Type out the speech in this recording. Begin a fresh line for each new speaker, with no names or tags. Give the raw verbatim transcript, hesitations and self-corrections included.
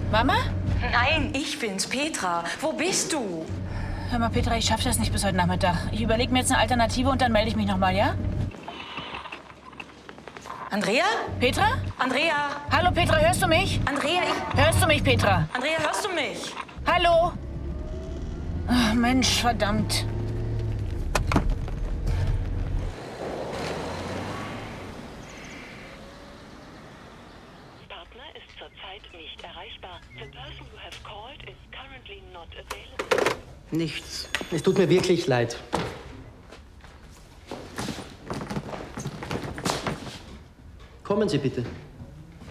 Mama?
Nein, ich bin's, Petra. Wo bist du?
Hör mal, Petra, ich schaff das nicht bis heute Nachmittag. Ich überlege mir jetzt eine Alternative und dann melde ich mich nochmal, ja?
Andrea?
Petra?
Andrea?
Hallo, Petra, hörst du mich?
Andrea, ich...
Hörst du mich, Petra?
Andrea, hörst du mich?
Hallo? Ach, Mensch, verdammt.
Partner ist zurzeit nicht erreichbar. The person you have called is currently not available.
Nichts. Es tut mir wirklich leid. Kommen Sie bitte.